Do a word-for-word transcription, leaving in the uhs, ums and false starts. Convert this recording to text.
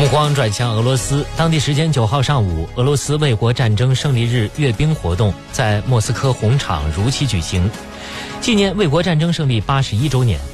目光转向俄罗斯，当地时间九号上午，俄罗斯卫国战争胜利日阅兵活动在莫斯科红场如期举行，纪念卫国战争胜利八十一周年。